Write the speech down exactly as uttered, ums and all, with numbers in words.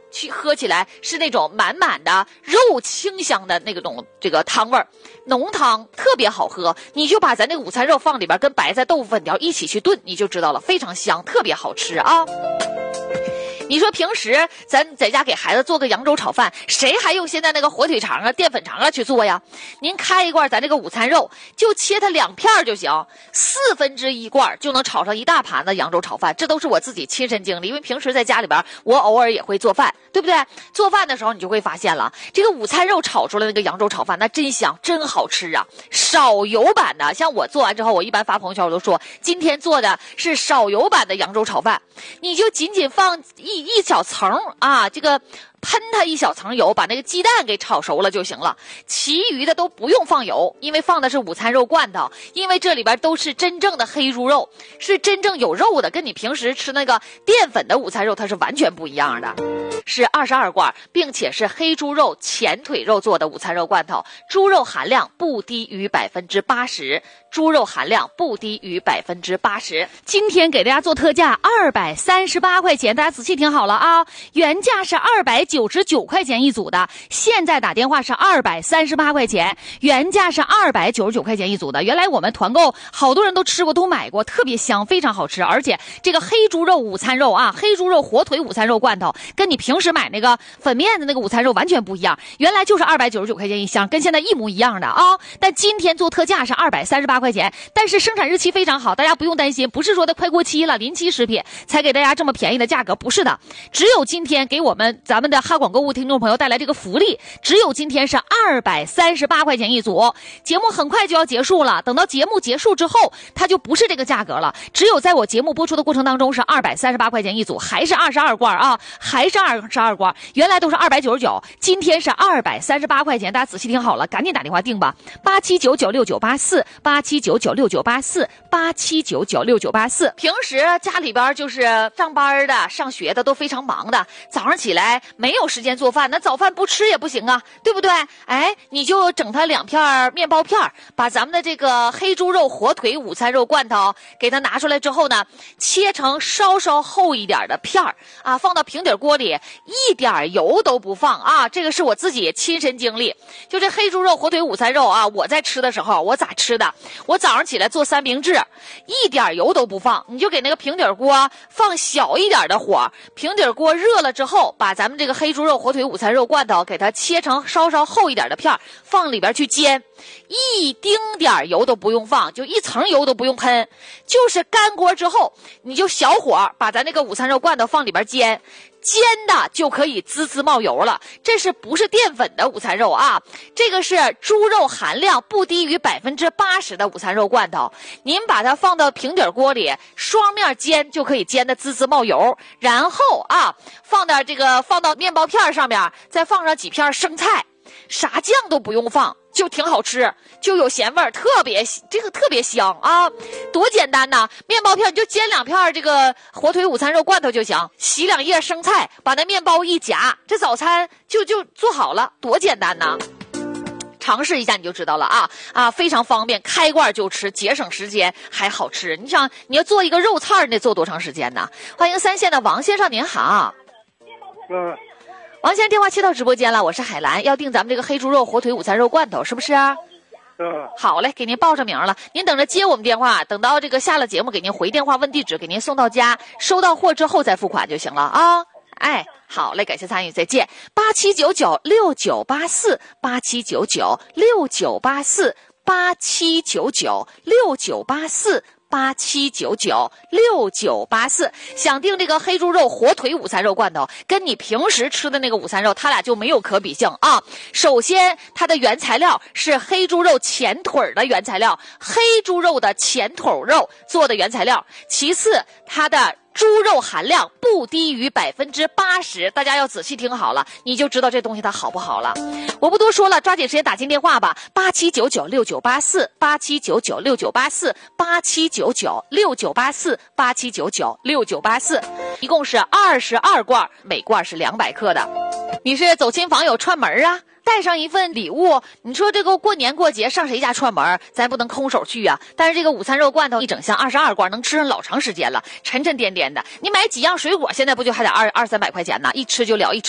去喝起来是那种满满的肉清香的那种这个汤味儿，浓汤特别好喝。你就把咱那个午餐肉放里边，跟白菜豆腐粉条一起去炖，你就知道了，非常香，特别好吃啊。你说平时咱在家给孩子做个扬州炒饭，谁还用现在那个火腿肠啊、淀粉肠啊去做呀？您开一罐咱这个午餐肉，就切它两片就行，四分之一罐就能炒上一大盘的扬州炒饭。这都是我自己亲身经历，因为平时在家里边我偶尔也会做饭，对不对？做饭的时候你就会发现了，这个午餐肉炒出来那个扬州炒饭那真香，真好吃啊！少油版的，像我做完之后，我一般发朋友圈我都说今天做的是少油版的扬州炒饭，你就仅仅放一一小层啊，这个喷它一小层油，把那个鸡蛋给炒熟了就行了，其余的都不用放油，因为放的是午餐肉罐头，因为这里边都是真正的黑猪肉，是真正有肉的，跟你平时吃那个淀粉的午餐肉它是完全不一样的。是二十二罐，并且是黑猪肉前腿肉做的午餐肉罐头，猪肉含量不低于百分之八十，猪肉含量不低于百分之八十。今天给大家做特价二百三十八块钱，大家仔细听好了啊，原价是二百九十九块钱一组的，现在打电话是二百三十八块钱，原价是二百九十九块钱一组的。原来我们团购好多人都吃过，都买过，特别香，非常好吃。而且这个黑猪肉午餐肉啊，黑猪肉火腿午餐肉罐头，跟你平时买那个粉面的那个午餐肉完全不一样，原来就是二百九十九块钱一箱，跟现在一模一样的啊。但今天做特价是二百三十八块钱，但是生产日期非常好，大家不用担心，不是说的快过期了临期食品才给大家这么便宜的价格，不是的，只有今天给我们咱们的哈广购物听众朋友带来这个福利，只有今天是二百三十八块钱一组。节目很快就要结束了，等到节目结束之后它就不是这个价格了，只有在我节目播出的过程当中是二百三十八块钱一组，还是二十二罐啊，还是二十二罐，原来都是二百九十九，今天是二百三十八块钱，大家仔细听好了，赶紧打电话订吧，八七九九六九八四，八七九九六九八四，八七九九六九八四。平时家里边就是上班的、上学的都非常忙的，早上起来没有时间做饭，那早饭不吃也不行啊，对不对？哎，你就整它两片面包片，把咱们的这个黑猪肉火腿午餐肉罐头给它拿出来之后呢，切成稍稍厚一点的片儿啊，放到平底锅里，一点油都不放啊，这个是我自己亲身经历。就这黑猪肉火腿午餐肉啊，我在吃的时候我咋吃的？我早上起来做三明治，一点油都不放，你就给那个平底锅放小一点的火，平底锅热了之后，把咱们这个黑猪肉火腿午餐肉罐头给它切成稍稍厚一点的片，放里边去煎，一丁点油都不用放，就一层油都不用喷，就是干锅之后，你就小火把咱那个午餐肉罐头放里边煎，煎的就可以滋滋冒油了。这是不是淀粉的午餐肉啊？这个是猪肉含量不低于百分之八十的午餐肉罐头。您把它放到平底锅里，双面煎就可以煎的滋滋冒油。然后啊，放点这个放到面包片上面，再放上几片生菜，啥酱都不用放，就挺好吃，就有咸味儿，特别这个特别香啊，多简单呐！面包片你就煎两片这个火腿午餐肉罐头就行，洗两叶生菜，把那面包一夹，这早餐就就做好了，多简单呐！尝试一下你就知道了啊啊，非常方便，开罐就吃，节省时间还好吃。你想你要做一个肉菜，你得做多长时间呢？欢迎三线的王先生，您好。 嗯。 王先生电话接到直播间了，我是海兰，要订咱们这个黑猪肉火腿午餐肉罐头，是不是啊？ 嗯。 好嘞，给您报上名了，您等着接我们电话，等到这个下了节目给您回电话问地址，给您送到家，收到货之后再付款就行了啊。哎，好嘞，感谢参与，再见。八七九九六九八四，八七九九六九八四，八七九九六九八四。八七九九六九八四，想订这个黑猪肉火腿午餐肉罐头，跟你平时吃的那个午餐肉，它俩就没有可比性啊。首先，它的原材料是黑猪肉前腿的原材料，黑猪肉的前腿肉做的原材料。其次，它的猪肉含量不低于百分之八十，大家要仔细听好了，你就知道这东西它好不好了。我不多说了，抓紧时间打进电话吧，八七九九六九八四，八七九九六九八四，八七九九六九八四，八七九九六九八四，一共是二十二罐，每罐是两百克的。你是走亲访友串门啊？带上一份礼物，你说这个过年过节上谁家串门，咱不能空手去啊。但是这个午餐肉罐头一整箱二十二罐，能吃上老长时间了，沉沉甸甸的。你买几样水果，现在不就还得二二三百块钱呢？一吃就了，一吃。